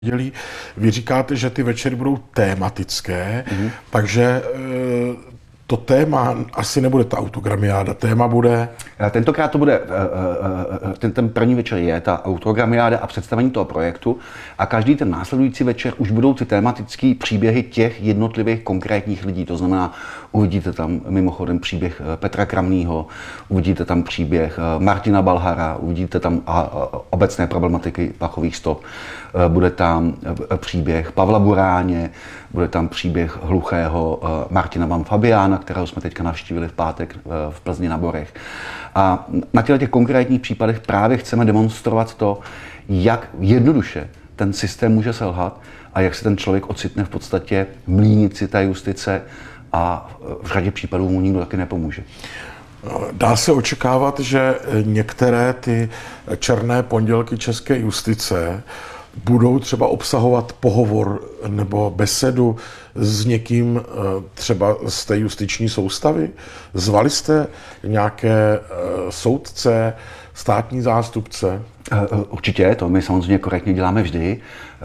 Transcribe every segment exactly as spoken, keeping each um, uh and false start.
pondělí. Vy říkáte, že ty večery budou tématické, mm-hmm. takže e, to téma asi nebude ta autogramiáda, téma bude... Tentokrát to bude, ten, ten první večer je ta autogramiáda a představení toho projektu a každý ten následující večer už budou ty tematické příběhy těch jednotlivých konkrétních lidí. To znamená, uvidíte tam mimochodem příběh Petra Kramného, uvidíte tam příběh Martina Balhara, uvidíte tam obecné problematiky pachových stop, bude tam příběh Pavla Buráně, bude tam příběh hluchého Martina Van Fabiána, kterého jsme teďka navštívili v pátek v Plzni na Borech. A na těch konkrétních případech právě chceme demonstrovat to, jak jednoduše ten systém může selhat a jak se ten člověk ocitne v podstatě v mlýnici té justice a v řadě případů mu nikdo taky nepomůže. Dá se očekávat, že některé ty černé pondělky české justice budou třeba obsahovat pohovor nebo besedu s někým třeba z té justiční soustavy? Zvali jste nějaké soudce, státní zástupce? Určitě, to my samozřejmě korektně děláme vždy.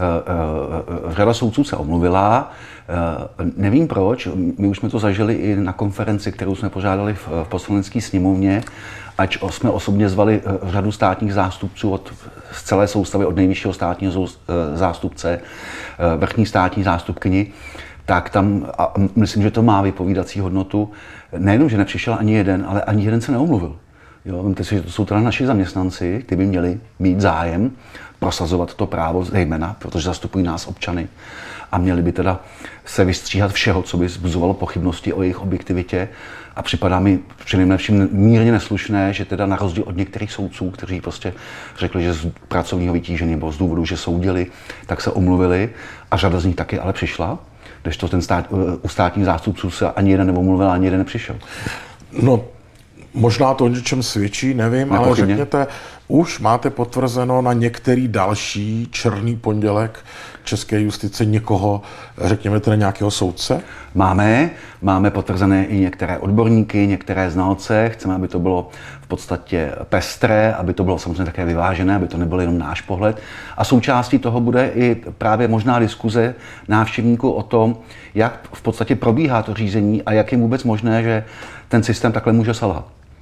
Řada soudců se omluvila. Nevím proč, my už jsme to zažili i na konferenci, kterou jsme pořádali v Poslanecké sněmovně, ať jsme osobně zvali řadu státních zástupců od z celé soustavy, od nejvyššího státního zástupce, vrchní státní zástupkyni, tak tam, a myslím, že to má vypovídací hodnotu, nejenom, že nepřišel ani jeden, ale ani jeden se neomluvil. Jo, víte si, že to jsou teda naši zaměstnanci, kteří by měli mít zájem prosazovat to právo zejména, protože zastupují nás občany a měli by teda se vystříhat všeho, co by vzbuzovalo pochybnosti o jejich objektivitě. A připadá mi přinejmenším mírně neslušné, že teda na rozdíl od některých soudců, kteří prostě řekli, že z pracovního vytížení nebo z důvodu, že soudili, tak se omluvili a řada z nich taky ale přišla, kdežto ten stát, u státních zástupců se ani jeden neomluvil, ani jeden nepřišel. No, možná to o něčem svědčí, nevím, ale řekněte, už máte potvrzeno na některý další černý pondělek české justice někoho, řekněme teda nějakého soudce? Máme, máme potvrzené i některé odborníky, některé znalce, chceme, aby to bylo v podstatě pestré, aby to bylo samozřejmě také vyvážené, aby to nebyl jenom náš pohled. A součástí toho bude i právě možná diskuze návštěvníků o tom, jak v podstatě probíhá to řízení a jak je vůbec možné, že ten systém takhle může selhat.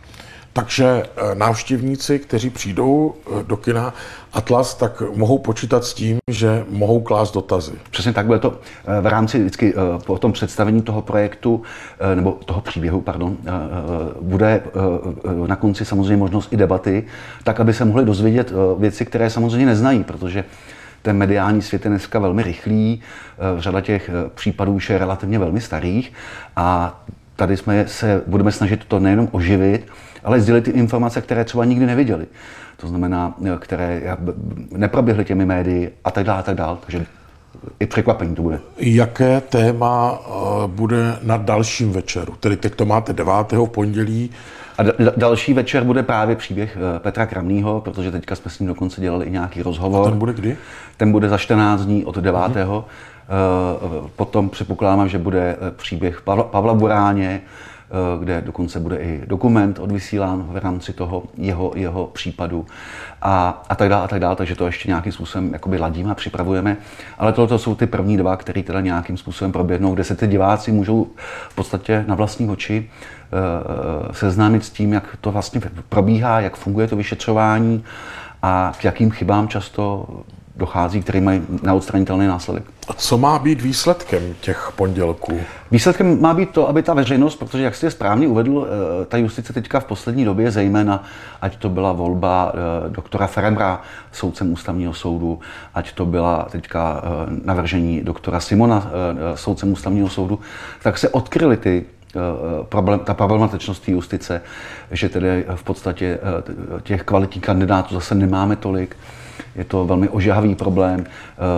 Takže návštěvníci, kteří přijdou do kina Atlas, tak mohou počítat s tím, že mohou klást dotazy. Přesně tak, bude to v rámci vždycky po tom představení toho projektu, nebo toho příběhu, pardon, bude na konci samozřejmě možnost i debaty, tak aby se mohli dozvědět věci, které samozřejmě neznají, protože ten mediální svět je dneska velmi rychlý, řada těch případů už je relativně velmi starých a tady jsme se budeme snažit to nejenom oživit, ale sdělit ty informace, které třeba nikdy neviděli. To znamená, které neproběhly těmi médii a tak dále, a tak dále. Takže i překvapení to bude. Jaké téma bude na dalším večeru? Tedy teď to máte devátého v pondělí. A d- další večer bude právě příběh Petra Kramného, protože teďka jsme s ním dokonce dělali i nějaký rozhovor. A ten bude kdy? Ten bude za čtrnáct dní od devátého Uh-huh. Potom předpokládám, že bude příběh Pavla, Pavla Buráně, kde dokonce bude i dokument odvysílán v rámci toho jeho, jeho případu a, a tak dále, a tak dále, takže to ještě nějakým způsobem jakoby ladíme a připravujeme. Ale tohle jsou ty první dva, které teda nějakým způsobem proběhnou, kde se ty diváci můžou v podstatě na vlastní oči uh, seznámit s tím, jak to vlastně probíhá, jak funguje to vyšetřování a k jakým chybám často dochází, které mají neodstranitelný následek. A co má být výsledkem těch pondělků? Výsledkem má být to, aby ta veřejnost, protože jak jste správně uvedl, ta justice teďka v poslední době, zejména ať to byla volba doktora Ferembra soudcem Ústavního soudu, ať to byla teďka navržení doktora Simona soudcem Ústavního soudu, tak se odkryly ty Problem, ta problematičnost justice, že tedy v podstatě těch kvalitních kandidátů zase nemáme tolik. Je to velmi ožahavý problém.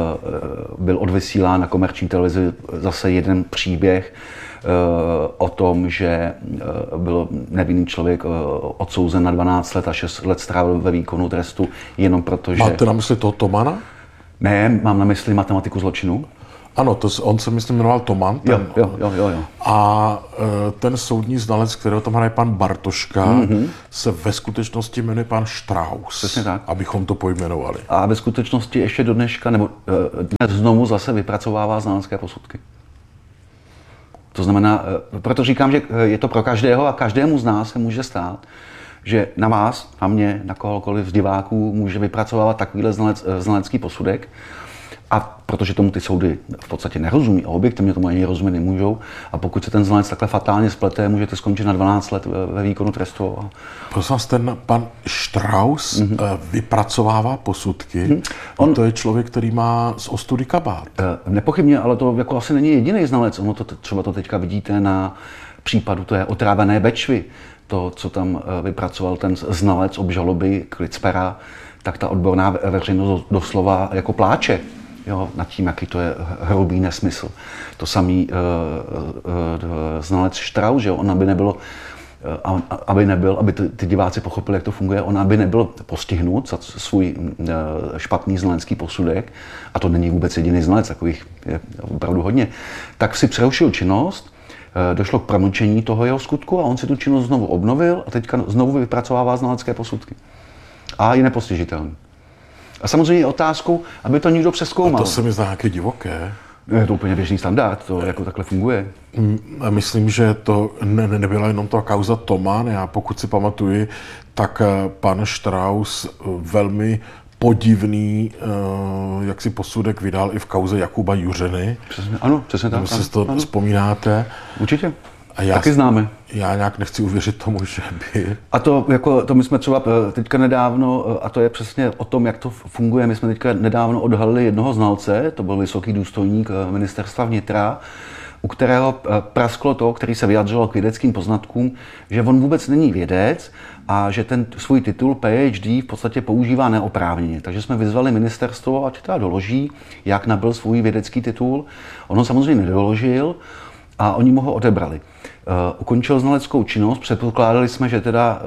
Byl odvysílán na komerční televizi zase jeden příběh o tom, že byl nevinný člověk odsouzen na dvanáct let a šest let strávil ve výkonu trestu jenom proto, že... Máte na mysli toho Tomana? Ne, mám na mysli matematiku zločinu. Ano, to, on se myslím jmenoval Toman. Ten, jo, jo, jo, jo. A ten soudní znalec, kterého tam hraje pan Bartoška, mm-hmm. se ve skutečnosti jmenuje pan Strauss. Přesně tak. Abychom to pojmenovali. A ve skutečnosti ještě do dneška, nebo dnes znovu zase vypracovává znalecké posudky. To znamená, proto říkám, že je to pro každého a každému z nás se může stát, že na vás, na mě, na kohokoliv z diváků může vypracovávat takovýhle znalec, znalecký posudek. A protože tomu ty soudy v podstatě nerozumí a objektivně tomu ani rozumět nemůžou. A pokud se ten znalec takhle fatálně splete, můžete skončit na dvanáct let ve výkonu trestu. Prosím vás, ten pan Strauss mm-hmm. vypracovává posudky. Mm-hmm. On to je člověk, který má z ostudy kabát. Nepochybně, ale to jako asi není jediný znalec. Ono to třeba to teďka vidíte na případu té otrávené Bečvy. To, co tam vypracoval ten znalec obžaloby Klitzpera, tak ta odborná veřejnost doslova jako pláče. Jo, nad tím, jaký to je hrubý nesmysl. To samý uh, uh, znalec Strauss, že on aby nebylo, uh, aby nebyl, aby ty, ty diváci pochopili, jak to funguje, on aby nebyl postihnut za svůj uh, špatný znalecký posudek, a to není vůbec jediný znalec, takových je opravdu hodně, tak si přerušil činnost, uh, došlo k promlčení toho jeho skutku a on si tu činnost znovu obnovil a teďka znovu vypracovává znalecké posudky. A je nepostižitelný. A samozřejmě je otázkou, aby to někdo přezkoumal. A to se mi zdá nějaké divoké. Je to úplně běžný standard, to jako takhle funguje. A myslím, že to ne, nebyla jenom ta kauza Toman. Já pokud si pamatuju, tak pan Strauss velmi podivný jak si posudek vydal i v kauze Jakuba Juřeny. Přesně, ano, přesně tak. Si to ano. Vzpomínáte. Určitě. A já, taky známe. Já nějak nechci uvěřit tomu, že by... A to, jako, to my jsme třeba teďka nedávno, a to je přesně o tom, jak to funguje, my jsme teďka nedávno odhalili jednoho znalce, to byl vysoký důstojník ministerstva vnitra, u kterého prasklo to, který se vyjadřoval k vědeckým poznatkům, že on vůbec není vědec a že ten svůj titul P H D v podstatě používá neoprávněně. Takže jsme vyzvali ministerstvo, ať teda doloží, jak nabyl svůj vědecký titul. On ho samozřejmě nedoložil a oni mu ho odebrali. Uh, ukončil znaleckou činnost, předpokládali jsme, že teda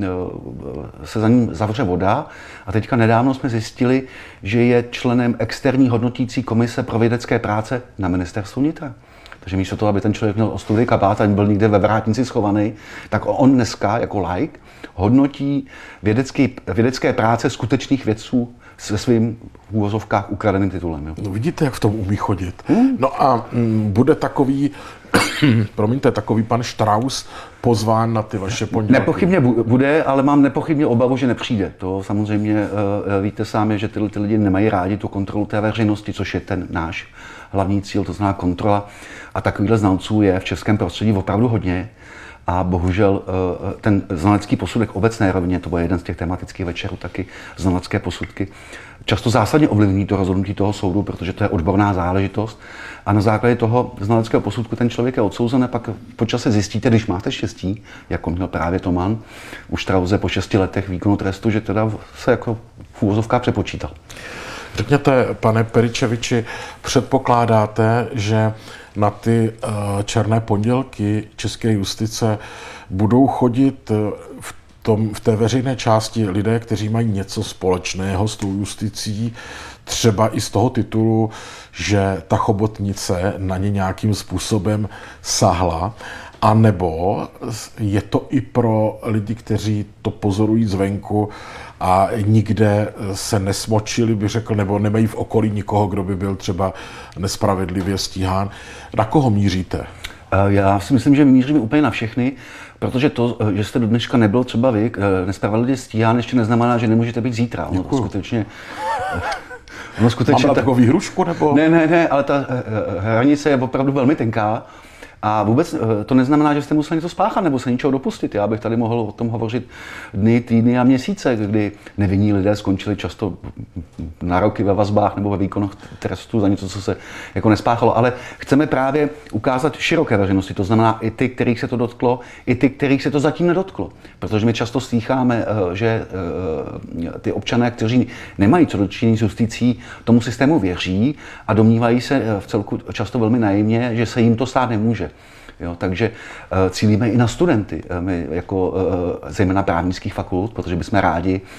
uh, se za ním zavře voda a teďka nedávno jsme zjistili, že je členem externí hodnotící komise pro vědecké práce na ministerstvu vnitra. Takže místo toho, aby ten člověk měl ostudy kabát a byl někde ve vrátnici schovaný, tak on dneska jako laik hodnotí vědecký, vědecké práce skutečných vědců se svým v úvozovkách ukradeným titulem. Jo. No vidíte, jak v tom umí chodit. Hmm? No a m, bude takový, promiňte, takový pan Strauss pozván na ty vaše pondělky? Nepochybně bude, ale mám nepochybně obavu, že nepřijde. To samozřejmě víte sami, že tyhle ty lidi nemají rádi tu kontrolu té veřejnosti, což je ten náš hlavní cíl, to znamená kontrola. A takovýchhle znalců je v českém prostředí opravdu hodně. A bohužel ten znalecký posudek obecné rovině, to byl jeden z těch tematických večerů, taky znalecké posudky, často zásadně ovlivní to rozhodnutí toho soudu, protože to je odborná záležitost. A na základě toho znaleckého posudku ten člověk je odsouzen a pak po čase zjistíte, když máte štěstí, jako měl právě Toman, u Strausse po šesti letech výkonu trestu, že teda se jako v úvozovkách přepočítal. Řekněte, pane Peričeviči, předpokládáte, že na ty uh, černé pondělky české justice budou chodit v, tom, v té veřejné části lidé, kteří mají něco společného s tou justicí, třeba i z toho titulu, že ta chobotnice na ně nějakým způsobem sahla, a nebo je to i pro lidi, kteří to pozorují zvenku a nikde se nesmočili, by řekl, nebo nemají v okolí nikoho, kdo by byl třeba nespravedlivě stíhán. Na koho míříte? Já si myslím, že míříme úplně na všechny, protože to, že jste do dneška nebyl třeba vy nespravedlivě stíhán, ještě neznamená, že nemůžete být zítra. Ono to skutečně... Ono skutečně Mám na takovou výhrušku, nebo? Ne, ne, ne, ale ta hranice je opravdu velmi tenká. A vůbec to neznamená, že jste museli něco spáchat nebo se ničeho dopustit. Já bych tady mohl o tom hovořit dny, týdny a měsíce, kdy nevinní lidé skončili často na roky ve vazbách nebo ve výkonech trestu za něco, co se jako nespáchalo. Ale chceme právě ukázat široké veřejnosti, to znamená i ty, kterých se to dotklo, i ty, kterých se to zatím nedotklo. Protože my často slýcháme, že ty občané, kteří nemají co dočinění s justicí, tomu systému věří a domnívají se v celku často velmi naivně, že se jim to stát nemůže. Jo, takže uh, cílíme i na studenty, my jako uh, zejména právnických fakult, protože bychom rádi,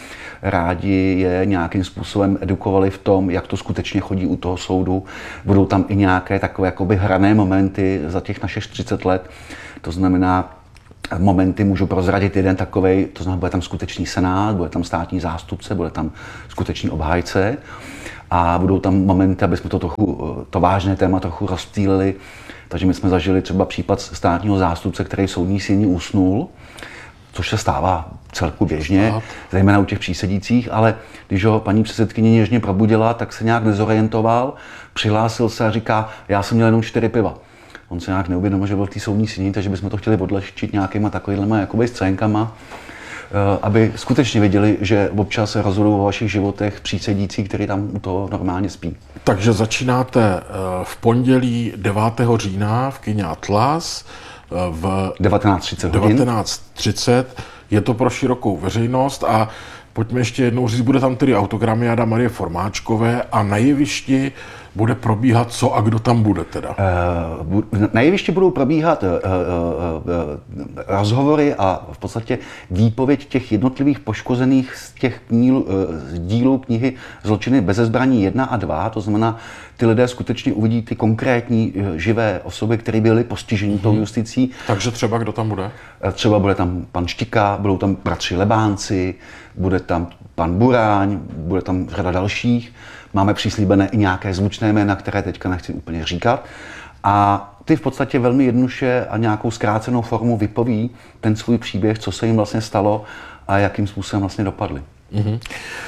rádi je nějakým způsobem edukovali v tom, jak to skutečně chodí u toho soudu. Budou tam i nějaké takové jakoby hrané momenty za těch našich třicet let. To znamená, momenty můžu prozradit jeden takovej, to znamená, bude tam skutečný senát, bude tam státní zástupce, bude tam skutečný obhájce a budou tam momenty, aby jsme to trochu, to vážné téma trochu rozptýlili. Takže my jsme zažili třeba případ státního zástupce, který v soudní síni usnul, což se stává celku běžně, zejména u těch přísedících, ale když ho paní předsedkyně něžně probudila, tak se nějak nezorientoval, přihlásil se a říká, já jsem měl jenom čtyři piva. On se nějak neuvědomil, že byl v té soudní síni, takže bychom to chtěli odlehčit nějakýma takovýhlema jakoby scénkama, aby skutečně věděli, že občas se rozhodují o vašich životech přísedící, který tam u toho normálně spí. Takže začínáte v pondělí devátého října v kině Atlas v devatenáct třicet devatenáct třicet. Je to pro širokou veřejnost a pojďme ještě jednou říct, bude tam tedy autogramiáda Marie Formáčkové a na jevišti bude probíhat co a kdo tam bude teda? Uh, na jevišti budou probíhat uh, uh, uh, rozhovory a v podstatě výpověď těch jednotlivých poškozených z těch kníl, uh, z dílů knihy Zločiny beze zbraní jedna a dva. To znamená, ty lidé skutečně uvidí ty konkrétní uh, živé osoby, které byly postiženy mm-hmm. tou justicí. Takže třeba kdo tam bude? Uh, třeba bude tam pan Štika, budou tam bratři Lebánci, bude tam pan Buráň, bude tam řada dalších. Máme přislíbené i nějaké zvučné jména, které teďka nechci úplně říkat. A ty v podstatě velmi jednoduše a nějakou zkrácenou formu vypoví ten svůj příběh, co se jim vlastně stalo a jakým způsobem vlastně dopadly. Mm-hmm.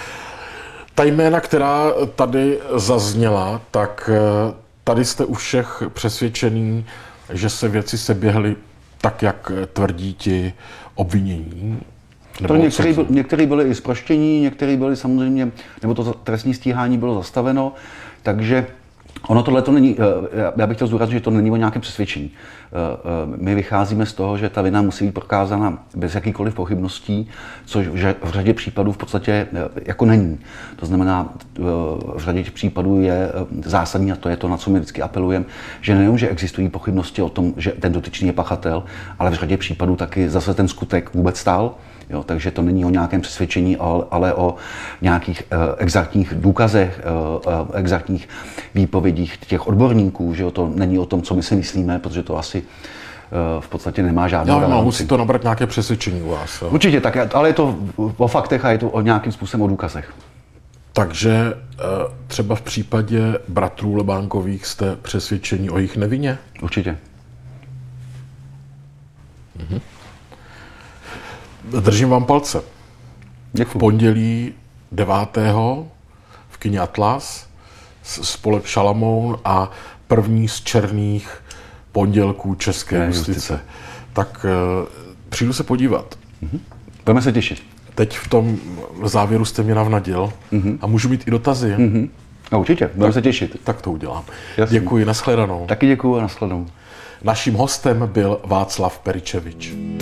Ta jména, která tady zazněla, tak tady jste u všech přesvědčený, že se věci seběhly tak, jak tvrdí ti obvinění? To některý, byl, některý byli i zproštění, některý byli samozřejmě, nebo to trestní stíhání bylo zastaveno, takže ono tohle to není, já bych chtěl zdůraznit, že to není o nějakém přesvědčení. My vycházíme z toho, že ta vina musí být prokázána bez jakýkoliv pochybností, což v řadě případů v podstatě jako není. To znamená, v řadě těch případů je zásadní, a to je to, na co my vždycky apelujeme, že nejenom, že existují pochybnosti o tom, že ten dotyčný je pachatel, ale v řadě případů taky zase ten skutek vůbec stál. Jo, takže to není o nějakém přesvědčení, ale o nějakých uh, exaktních důkazech, uh, uh, exaktních výpovědích těch odborníků, že jo, to není o tom, co my si myslíme, protože to asi uh, v podstatě nemá žádnou relevanci. No, musí to nabrat nějaké přesvědčení u vás. Jo. Určitě, tak, ale je to o faktech a je to o nějakým způsobem o důkazech. Takže uh, třeba v případě bratrů Lebánkových jste přesvědčení o jejich nevině? Určitě. Mhm. Držím vám palce. Děkuji. V pondělí devátého v kině Atlas spolek Šalamoun a první z černých pondělků české justice. justice. Tak uh, přijdu se podívat. Mm-hmm. Budeme se těšit. Teď v tom závěru jste mě navnadil mm-hmm. a můžu mít i dotazy. Mm-hmm. No, určitě, budeme se těšit. Tak to udělám. Jasný. Děkuji, nashledanou. Taky děkuji a nashledanou. Naším hostem byl Václav Peričevič.